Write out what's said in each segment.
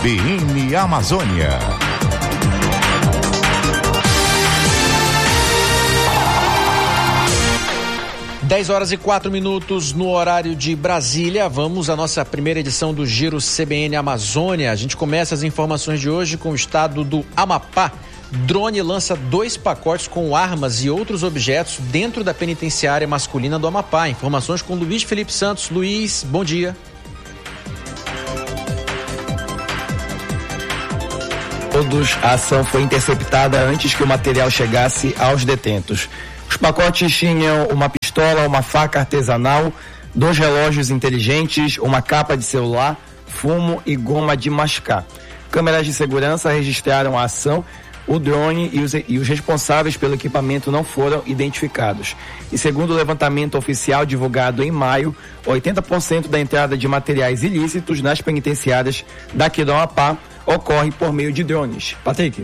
CBN Amazônia. 10h04 no horário de Brasília. Vamos à nossa primeira edição do Giro CBN Amazônia. A gente começa as informações de hoje com o estado do Amapá. Drone lança 2 pacotes com armas e outros objetos dentro da penitenciária masculina do Amapá. Informações com Luiz Felipe Santos. Luiz, bom dia. A ação foi interceptada antes que o material chegasse aos detentos. Os pacotes tinham uma pistola, uma faca artesanal, 2 relógios inteligentes, uma capa de celular, fumo e goma de mascar. Câmeras de segurança registraram a ação. O drone e os responsáveis pelo equipamento não foram identificados. E segundo o levantamento oficial divulgado em maio, 80% da entrada de materiais ilícitos nas penitenciárias daqui do Amapá ocorre por meio de drones. Patrick.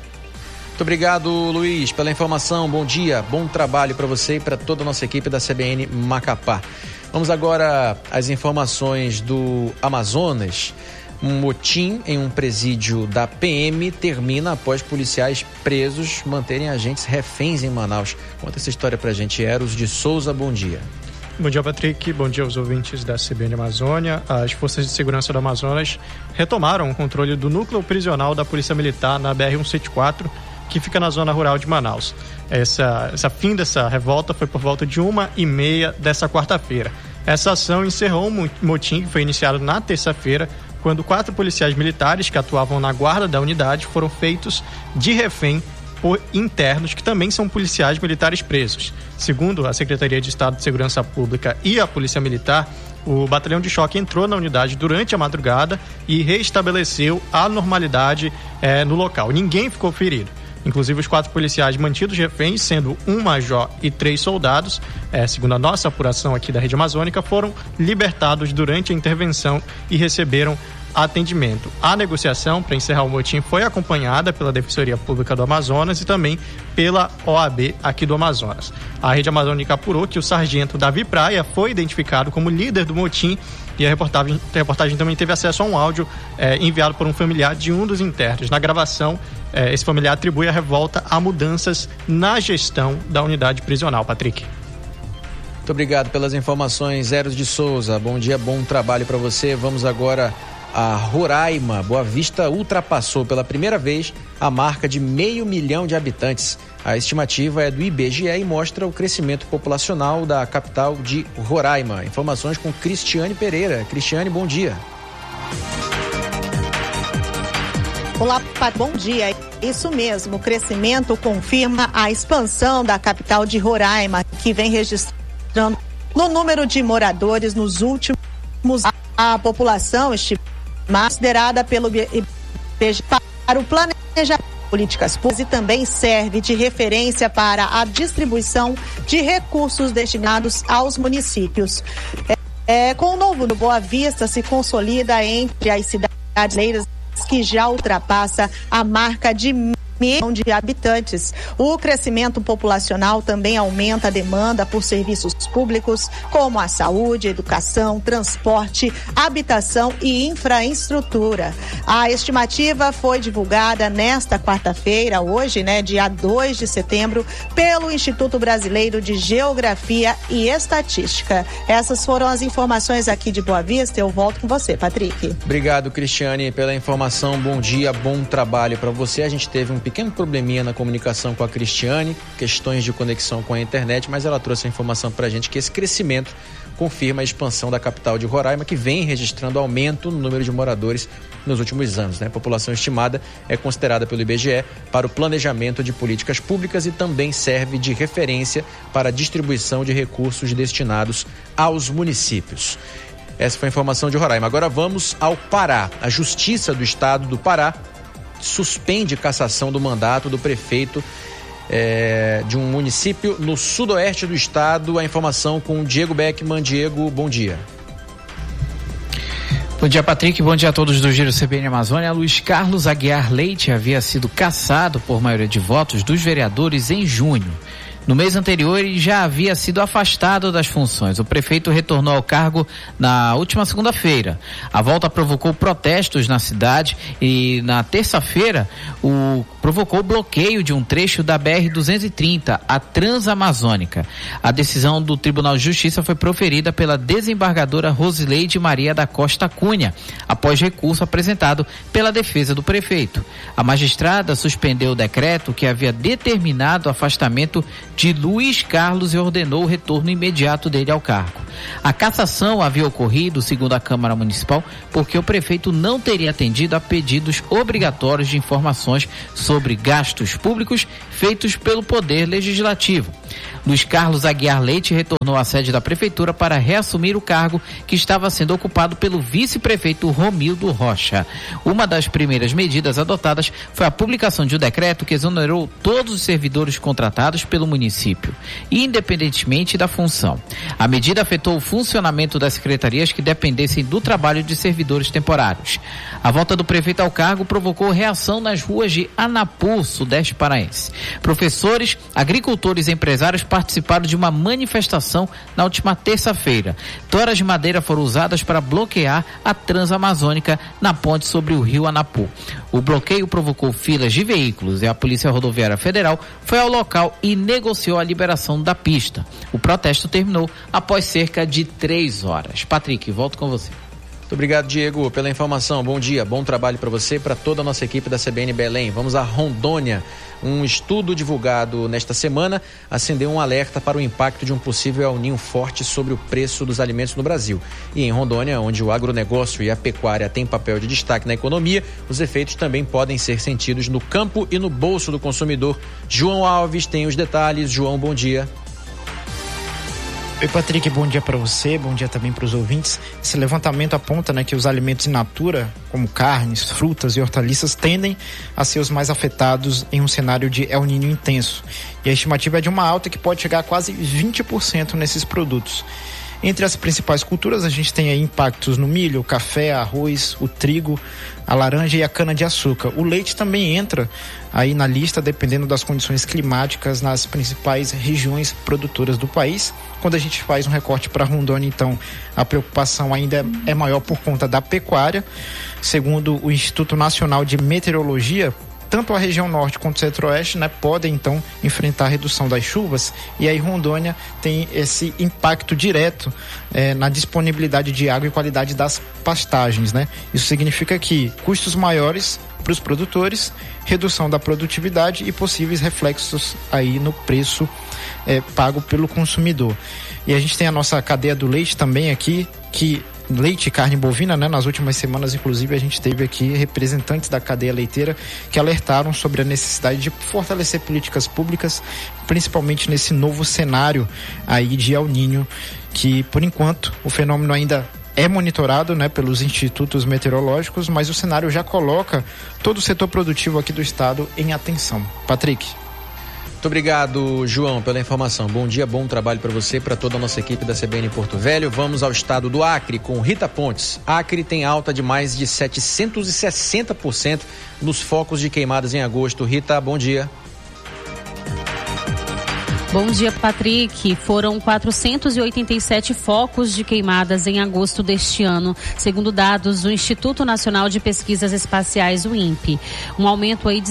Muito obrigado, Luiz, pela informação. Bom dia, bom trabalho para você e para toda a nossa equipe da CBN Macapá. Vamos agora às informações do Amazonas. Um motim em um presídio da PM termina após policiais presos manterem agentes reféns em Manaus. Conta essa história pra gente, Eros de Souza, bom dia. Bom dia, Patrick. Bom dia aos ouvintes da CBN Amazônia. As forças de segurança do Amazonas retomaram o controle do núcleo prisional da Polícia Militar na BR-174, que fica na zona rural de Manaus. Essa fim dessa revolta foi por volta de 1h30 dessa quarta-feira. Essa ação encerrou um motim que foi iniciado na terça-feira, quando 4 policiais militares que atuavam na guarda da unidade foram feitos de refém por internos que também são policiais militares presos. Segundo a Secretaria de Estado de Segurança Pública e a Polícia Militar, o batalhão de choque entrou na unidade durante a madrugada e restabeleceu a normalidade no local. Ninguém ficou ferido. Inclusive, os 4 policiais mantidos reféns, sendo um major e 3 soldados, segundo a nossa apuração aqui da Rede Amazônica, foram libertados durante a intervenção e receberam atendimento. A negociação para encerrar o motim foi acompanhada pela Defensoria Pública do Amazonas e também pela OAB aqui do Amazonas. A Rede Amazônica apurou que o sargento Davi Praia foi identificado como líder do motim e a reportagem também teve acesso a um áudio enviado por um familiar de um dos internos. Na gravação, esse familiar atribui a revolta a mudanças na gestão da unidade prisional. Patrick. Muito obrigado pelas informações, Eros de Souza. Bom dia, bom trabalho para você. Vamos agora a Roraima. Boa Vista ultrapassou pela primeira vez a marca de 500 mil de habitantes. A estimativa é do IBGE e mostra o crescimento populacional da capital de Roraima. Informações com Cristiane Pereira. Cristiane, bom dia. Olá, bom dia. Isso mesmo, o crescimento confirma a expansão da capital de Roraima, que vem registrando no número de moradores nos últimos anos. A população considerada pelo IBGE para o planejamento de políticas públicas e também serve de referência para a distribuição de recursos destinados aos municípios. Com o novo do Boa Vista se consolida entre as cidades brasileiras que já ultrapassa a marca de 1 milhão de habitantes. O crescimento populacional também aumenta a demanda por serviços públicos como a saúde, educação, transporte, habitação e infraestrutura. A estimativa foi divulgada nesta quarta-feira, hoje, dia 2 de setembro, pelo Instituto Brasileiro de Geografia e Estatística. Essas foram as informações aqui de Boa Vista. Eu volto com você, Patrick. Obrigado, Cristiane, pela informação. Bom dia, bom trabalho para você. A gente teve um pequeno probleminha na comunicação com a Cristiane, questões de conexão com a internet, mas ela trouxe a informação para a gente que esse crescimento confirma a expansão da capital de Roraima, que vem registrando aumento no número de moradores nos últimos anos. A população estimada é considerada pelo IBGE para o planejamento de políticas públicas e também serve de referência para a distribuição de recursos destinados aos municípios. Essa foi a informação de Roraima. Agora vamos ao Pará. A Justiça do Estado do Pará suspende cassação do mandato do prefeito de um município no sudoeste do estado. A informação com Diego Beckman. Diego, bom dia. Bom dia, Patrick. Bom dia a todos do Giro CBN Amazônia. Luiz Carlos Aguiar Leite havia sido cassado por maioria de votos dos vereadores em junho. No mês anterior, ele já havia sido afastado das funções. O prefeito retornou ao cargo na última segunda-feira. A volta provocou protestos na cidade e na terça-feira provocou o bloqueio de um trecho da BR-230, a Transamazônica. A decisão do Tribunal de Justiça foi proferida pela desembargadora Rosileide Maria da Costa Cunha, após recurso apresentado pela defesa do prefeito. A magistrada suspendeu o decreto que havia determinado o afastamento de Luiz Carlos e ordenou o retorno imediato dele ao cargo. A cassação havia ocorrido, segundo a Câmara Municipal, porque o prefeito não teria atendido a pedidos obrigatórios de informações sobre gastos públicos feitos pelo Poder Legislativo. Luiz Carlos Aguiar Leite retornou à sede da Prefeitura para reassumir o cargo que estava sendo ocupado pelo vice-prefeito Romildo Rocha. Uma das primeiras medidas adotadas foi a publicação de um decreto que exonerou todos os servidores contratados pelo município, independentemente da função. A medida afetou o funcionamento das secretarias que dependessem do trabalho de servidores temporários. A volta do prefeito ao cargo provocou reação nas ruas de Anapu, sudeste paraense. Professores, agricultores e empresários participaram de uma manifestação na última terça-feira. Toras de madeira foram usadas para bloquear a Transamazônica na ponte sobre o rio Anapu. O bloqueio provocou filas de veículos e a Polícia Rodoviária Federal foi ao local e negociou a liberação da pista. O protesto terminou após cerca de 3 horas. Patrick, volto com você. Muito obrigado, Diego, pela informação. Bom dia, bom trabalho para você e para toda a nossa equipe da CBN Belém. Vamos a Rondônia. Um estudo divulgado nesta semana acendeu um alerta para o impacto de um possível El Niño forte sobre o preço dos alimentos no Brasil. E em Rondônia, onde o agronegócio e a pecuária têm papel de destaque na economia, os efeitos também podem ser sentidos no campo e no bolso do consumidor. João Alves tem os detalhes. João, bom dia. Oi, Patrick, bom dia para você, bom dia também para os ouvintes. Esse levantamento aponta, que os alimentos in natura, como carnes, frutas e hortaliças, tendem a ser os mais afetados em um cenário de El Niño intenso. E a estimativa é de uma alta que pode chegar a quase 20% nesses produtos. Entre as principais culturas, a gente tem aí impactos no milho, o café, arroz, o trigo, a laranja e a cana-de-açúcar. O leite também entra aí na lista, dependendo das condições climáticas nas principais regiões produtoras do país. Quando a gente faz um recorte para Rondônia, então, a preocupação ainda é maior por conta da pecuária. Segundo o Instituto Nacional de Meteorologia, tanto a região norte quanto o centro-oeste, podem então enfrentar a redução das chuvas, e aí Rondônia tem esse impacto direto na disponibilidade de água e qualidade das pastagens, Isso significa que custos maiores para os produtores, redução da produtividade e possíveis reflexos aí no preço pago pelo consumidor. E a gente tem a nossa cadeia do leite também aqui, que leite e carne bovina, nas últimas semanas, inclusive, a gente teve aqui representantes da cadeia leiteira que alertaram sobre a necessidade de fortalecer políticas públicas, principalmente nesse novo cenário aí de El Niño, que, por enquanto, o fenômeno ainda é monitorado, pelos institutos meteorológicos, mas o cenário já coloca todo o setor produtivo aqui do estado em atenção. Patrick. Muito obrigado, João, pela informação. Bom dia, bom trabalho para você e para toda a nossa equipe da CBN Porto Velho. Vamos ao estado do Acre com Rita Pontes. Acre tem alta de mais de 760% nos focos de queimadas em agosto. Rita, bom dia. Bom dia, Patrick. Foram 487 focos de queimadas em agosto deste ano, segundo dados do Instituto Nacional de Pesquisas Espaciais, o INPE. Um aumento aí de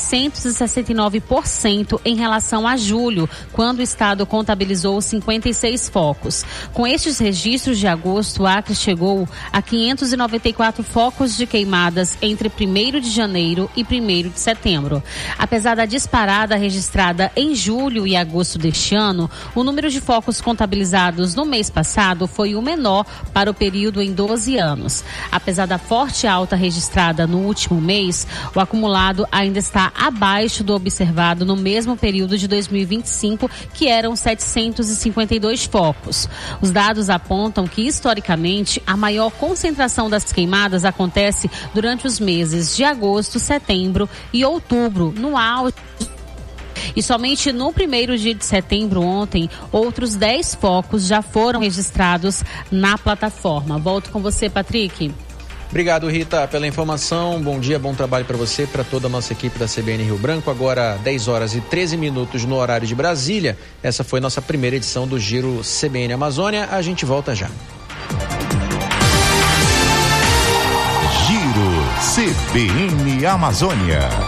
769% em relação a julho, quando o estado contabilizou 56 focos. Com estes registros de agosto, o Acre chegou a 594 focos de queimadas entre 1º de janeiro e 1º de setembro. Apesar da disparada registrada em julho e agosto deste ano, o número de focos contabilizados no mês passado foi o menor para o período em 12 anos. Apesar da forte alta registrada no último mês, o acumulado ainda está abaixo do observado no mesmo período de 2025, que eram 752 focos. Os dados apontam que, historicamente, a maior concentração das queimadas acontece durante os meses de agosto, setembro e outubro, no auge. E somente no 1º dia de setembro, ontem, outros 10 focos já foram registrados na plataforma. Volto com você, Patrick. Obrigado, Rita, pela informação. Bom dia, bom trabalho para você, para toda a nossa equipe da CBN Rio Branco. Agora, 10 horas e 13 minutos no horário de Brasília. Essa foi nossa primeira edição do Giro CBN Amazônia. A gente volta já. Giro CBN Amazônia.